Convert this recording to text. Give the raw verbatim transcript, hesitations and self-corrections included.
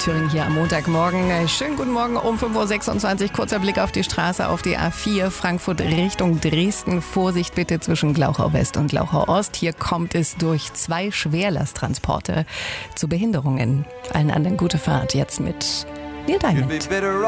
Thüringen hier am Montagmorgen. Schönen guten Morgen um fünf Uhr sechsundzwanzig. Kurzer Blick auf die Straße, auf die A vier Frankfurt Richtung Dresden. Vorsicht bitte zwischen Glauchau West und Glauchau Ost. Hier kommt es durch zwei Schwerlasttransporte zu Behinderungen. Allen anderen gute Fahrt jetzt mit Neil Diamond.